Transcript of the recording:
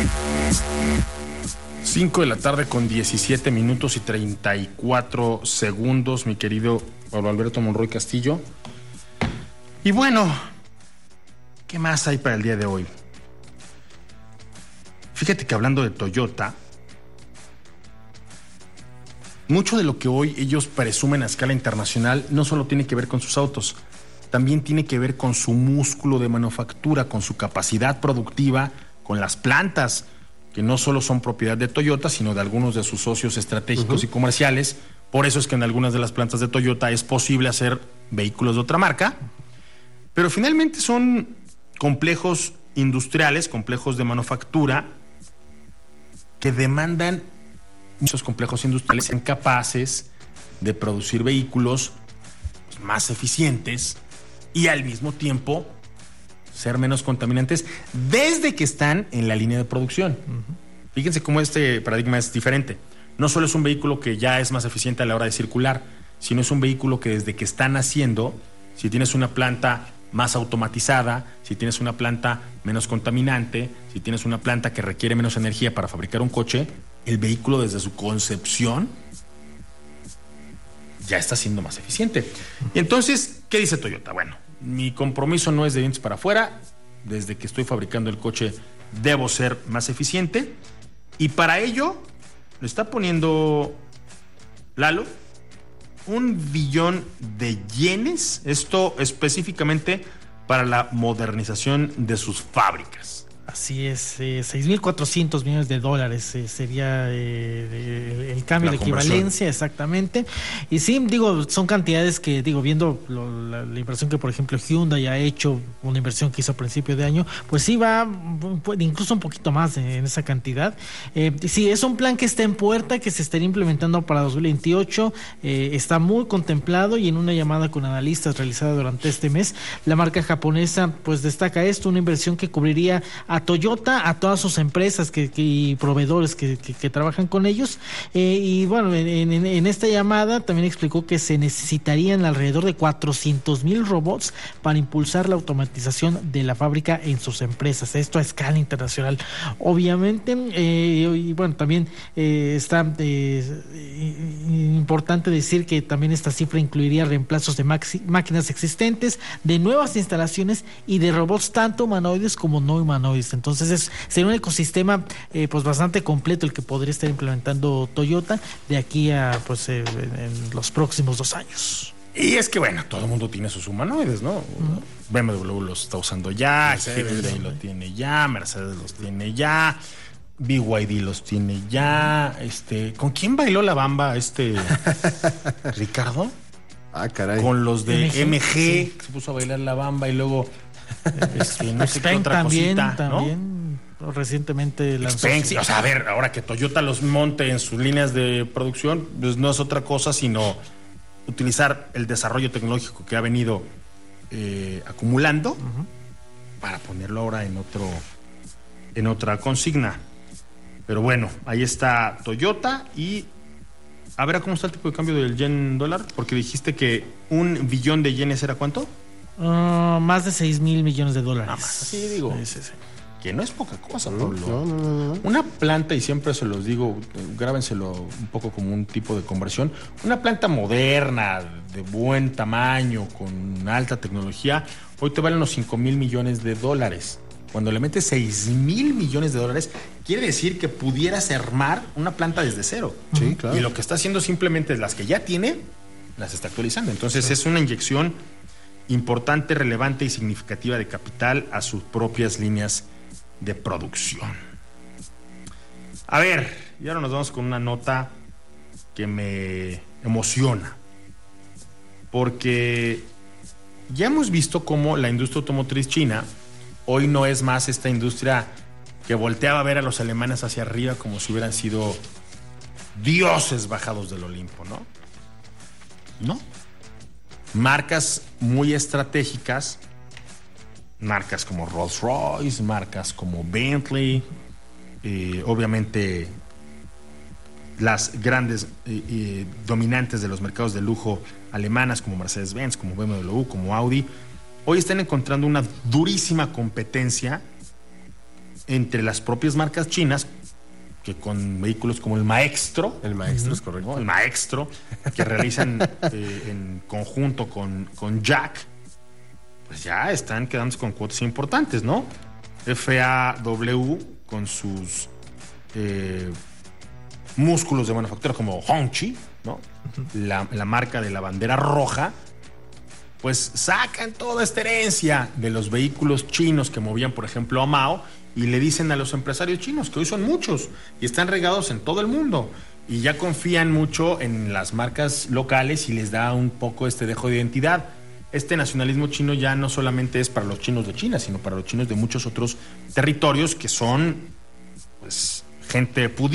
5 de la tarde con 17 minutos y 34 segundos, mi querido Pablo Alberto Monroy Castillo. Y bueno, ¿qué más hay para el día de hoy? Fíjate que hablando de Toyota, mucho de lo que hoy ellos presumen a escala internacional no solo tiene que ver con sus autos, también tiene que ver con su músculo de manufactura, con su capacidad productiva, con las plantas, que no solo son propiedad de Toyota, sino de algunos de sus socios estratégicos y comerciales. Por eso es que en algunas de las plantas de Toyota es posible hacer vehículos de otra marca. Pero finalmente son complejos industriales, complejos de manufactura, que demandan muchos complejos industriales sean capaces de producir vehículos más eficientes y al mismo tiempo ser menos contaminantes desde que están en la línea de producción. Fíjense cómo este paradigma es diferente. No solo es un vehículo que ya es más eficiente a la hora de circular, sino es un vehículo que desde que están haciendo, si tienes una planta más automatizada, si tienes una planta menos contaminante, si tienes una planta que requiere menos energía para fabricar un coche, el vehículo desde su concepción ya está siendo más eficiente. Y entonces, ¿qué dice Toyota? Bueno, mi compromiso no es de dientes para afuera. Desde que estoy fabricando el coche debo ser más eficiente, y para ello le está poniendo Lalo $1 billón, esto específicamente para la modernización de sus fábricas. Así es, $6,400 millones sería el cambio de equivalencia, exactamente. Y sí, digo, son cantidades que, digo, viendo la inversión que, por ejemplo, Hyundai ha hecho, una inversión que hizo a principio de año, pues sí va incluso un poquito más en esa cantidad. Sí, es un plan que está en puerta, que se estaría implementando para 2028, está muy contemplado, y en una llamada con analistas realizada durante este mes, la marca japonesa pues destaca esto, una inversión que cubriría a Toyota, a todas sus empresas y proveedores que trabajan con ellos, y bueno, en esta llamada también explicó que se necesitarían alrededor de 400,000 robots para impulsar la automatización de la fábrica en sus empresas, esto a escala internacional, obviamente. Y bueno, también está importante decir que también esta cifra incluiría reemplazos de máquinas existentes, de nuevas instalaciones y de robots tanto humanoides como no humanoides. Entonces sería un ecosistema pues bastante completo el que podría estar implementando Toyota de aquí a pues en los próximos 2 años. Y es que bueno, todo el mundo tiene sus humanoides, ¿no? BMW los está usando ya, Hyundai lo tiene ya, Mercedes los tiene ya, BYD los tiene ya. ¿Con quién bailó la bamba Ricardo? Ah, caray. Con los de MG, sí. Se puso a bailar la bamba, y luego no sé qué otra también, cosita, ¿no? También recientemente lanzó. Sí, o sea, a ver, ahora que Toyota los monte en sus líneas de producción, pues no es otra cosa sino utilizar el desarrollo tecnológico que ha venido acumulando para ponerlo ahora en otra consigna. Pero bueno, ahí está Toyota. Y a ver, ¿cómo está el tipo de cambio del yen dólar? Porque dijiste que $1 billón era ¿cuánto? Más de $6,000 millones. Nada más. Así digo. Sí. Que no es poca cosa, Pablo. No. Una planta, y siempre se los digo, grábenselo un poco como un tipo de conversión, una planta moderna, de buen tamaño, con alta tecnología, hoy te vale unos $5,000 millones. Cuando le metes $6,000 millones, quiere decir que pudieras armar una planta desde cero. Sí, claro. Y lo que está haciendo simplemente es las que ya tiene, las está actualizando. Entonces es una inyección importante, relevante y significativa de capital a sus propias líneas de producción. A ver, y ahora nos vamos con una nota que me emociona, porque ya hemos visto cómo la industria automotriz china hoy no es más esta industria que volteaba a ver a los alemanes hacia arriba como si hubieran sido dioses bajados del Olimpo, ¿no? No. Marcas muy estratégicas, marcas como Rolls-Royce, marcas como Bentley, obviamente las grandes dominantes de los mercados de lujo alemanas como Mercedes-Benz, como BMW, como Audi, hoy están encontrando una durísima competencia entre las propias marcas chinas, que con vehículos como el Maestro, Es correcto. ¿no? El Maestro, que realizan en conjunto con Jack, pues ya están quedándose con cuotas importantes, ¿no? FAW con sus músculos de manufactura como Hongqi, ¿no? La marca de la bandera roja, pues sacan toda esta herencia de los vehículos chinos que movían, por ejemplo, a Mao, y le dicen a los empresarios chinos, que hoy son muchos y están regados en todo el mundo, y ya confían mucho en las marcas locales y les da un poco este dejo de identidad. Este nacionalismo chino ya no solamente es para los chinos de China, sino para los chinos de muchos otros territorios que son, pues, gente pudiente.